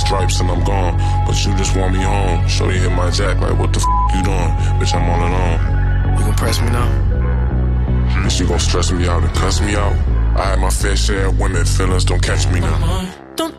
stripes and I'm gone. But you just want me home. Shorty hit my jack like, what the you doing? Bitch, I'm all alone. You gon' press me now? Bitch, you gon' stress me out and cuss me out. I had my fair share of women, feelings don't catch me now.